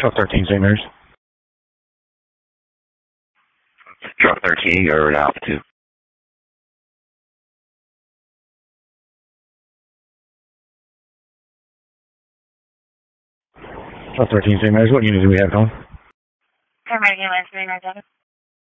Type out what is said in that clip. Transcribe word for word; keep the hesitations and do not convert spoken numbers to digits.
twelve thirteen, Saint Mary's. twelve thirteen, you're at Alpha two. twelve thirteen, Saint Mary's. What unit do we have home? Paramedic ambulance three nine seven.